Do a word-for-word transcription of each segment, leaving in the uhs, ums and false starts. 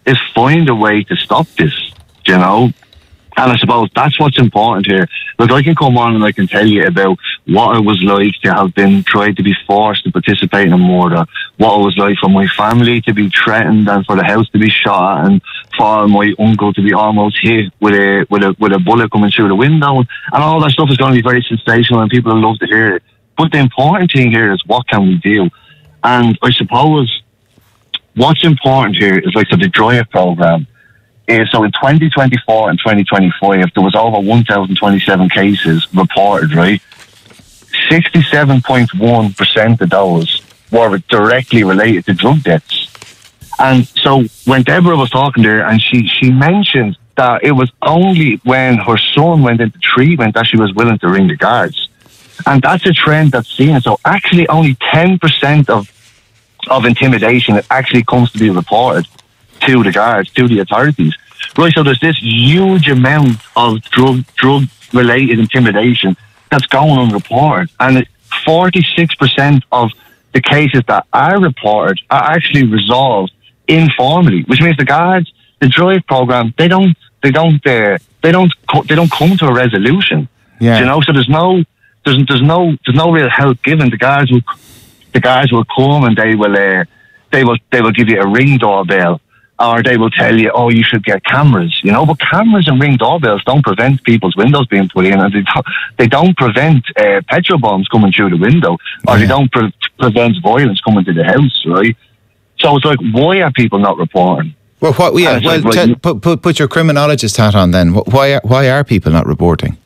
is find a way to stop this, you know. And I suppose that's what's important here. Look, I can come on and I can tell you about what it was like to have been tried to be forced to participate in a murder, what it was like for my family to be threatened and for the house to be shot at, and for my uncle to be almost hit with a with a with a bullet coming through the window, and all that stuff is going to be very sensational and people will love to hear it. But the important thing here is, what can we do? And I suppose what's important here is, like, so the DRIVE program. Uh, so in twenty twenty-four and twenty twenty-five, there was over one thousand twenty-seven cases reported, right? sixty-seven point one percent of those were directly related to drug deaths. And so when Deborah was talking there, and she, she mentioned that it was only when her son went into treatment that she was willing to ring the guards. And that's a trend that's seen. So actually only ten percent of, of intimidation that actually comes to be reported to the guards, to the authorities. Right, so there's this huge amount of drug drug related intimidation that's going unreported, and forty-six percent of the cases that are reported are actually resolved informally, which means the guards, the DRIVE program, they don't they don't uh, they don't co- they don't come to a resolution. Yeah. You know, so there's no there's there's no there's no real help given. The guards will the guards will come and they will uh, they will they will give you a ring doorbell. Or they will tell you, oh, you should get cameras, you know. But cameras and ring doorbells don't prevent people's windows being put in, and they don't, they don't prevent uh, petrol bombs coming through the window, or yeah. they don't pre- prevent violence coming to the house, right? So it's like, why are people not reporting? Well, what? Yeah, well, like, tell, right, put, put put your criminologist hat on then. Why are, why are people not reporting?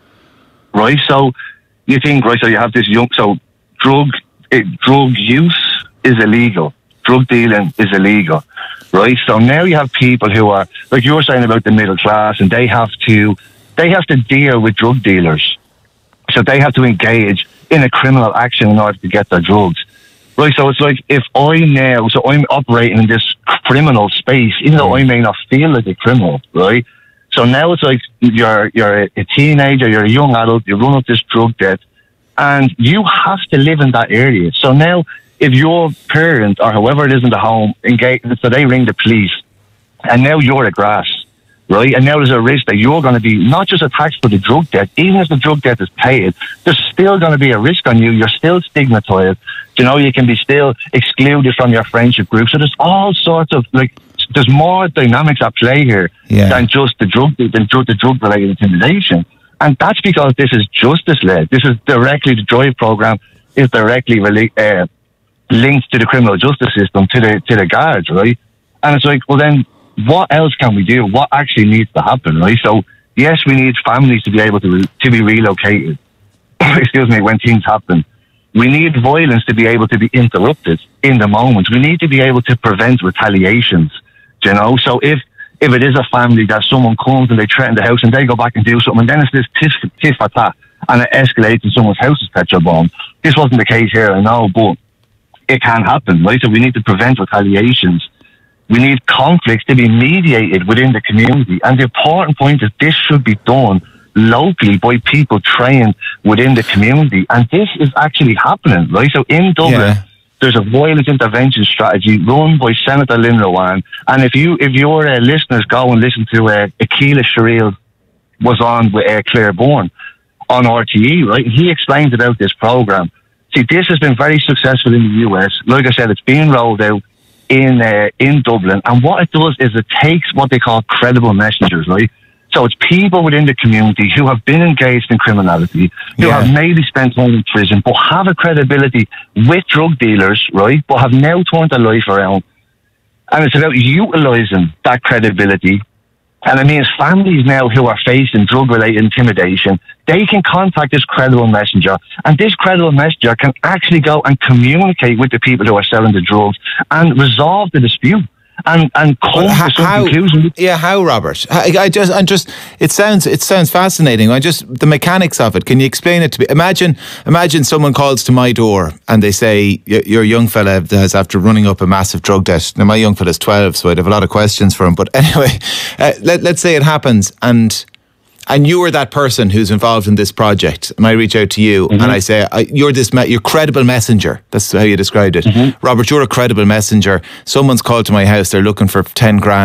Right. So you think, right? So you have this young. So drug it, drug use is illegal. Drug dealing is illegal. Right, so now you have people who are, like you were saying about the middle class, and they have to, they have to deal with drug dealers, so they have to engage in a criminal action in order to get their drugs. Right, so it's like, if I now, so I'm operating in this criminal space, even though I may not feel like a criminal, right? So now it's like you're you're a teenager, you're a young adult, you run up this drug debt, and you have to live in that area. So now, if your parent or whoever it is in the home engage, so they ring the police, and now you're at grass, right? And now there's a risk that you're going to be not just attacked for the drug debt, even if the drug debt is paid, there's still going to be a risk on you. You're still stigmatized. You know, you can be still excluded from your friendship group. So there's all sorts of, like, there's more dynamics at play here yeah. than just the drug, the drug, the drug related intimidation. And that's because this is justice led. This is directly, the DRIVE program is directly related. Uh, linked to the criminal justice system, to the to the guards, right? And it's like, well, then what else can we do? What actually needs to happen, right? So yes, we need families to be able to re- to be relocated. Excuse me, when things happen, we need violence to be able to be interrupted in the moment. We need to be able to prevent retaliations. You know, so if if it is a family that someone comes and they threaten the house and they go back and do something, and then it's this tit for tit for tat, and it escalates and someone's house is petrol bomb. This wasn't the case here, I know, but it can happen, right? So we need to prevent retaliations. We need conflicts to be mediated within the community. And the important point is, this should be done locally by people trained within the community. And this is actually happening, right? So in Dublin, yeah. there's a violence intervention strategy run by Senator Lynn Rowan. And if you, if your uh, listeners go and listen to uh, Akila Sherrill was on with uh, Claire Bourne on R T E, right? He explains about this program. See, this has been very successful in the U S. Like I said, it's being rolled out in uh, in Dublin. And what it does is it takes what they call credible messengers, right? So it's people within the community who have been engaged in criminality, who yeah. have maybe spent time in prison, but have a credibility with drug dealers, right? But have now turned their life around. And it's about utilising that credibility. And it means families now who are facing drug-related intimidation, they can contact this credible messenger, and this credible messenger can actually go and communicate with the people who are selling the drugs and resolve the dispute and and come well, how, to some conclusion. Yeah, how, Robert? I, I just, I just, it sounds, it sounds fascinating. I just, the mechanics of it. Can you explain it to me? Imagine, imagine someone calls to my door and they say, "Your young fella has, after running up a massive drug debt." Now, my young fella's twelve, so I'd have a lot of questions for him. But anyway, uh, let let's say it happens, and. And you are that person who's involved in this project, and I reach out to you mm-hmm. and I say, you're this, me- you're credible messenger. That's how you described it. Mm-hmm. Robert, you're a credible messenger. Someone's called to my house, they're looking for ten grand.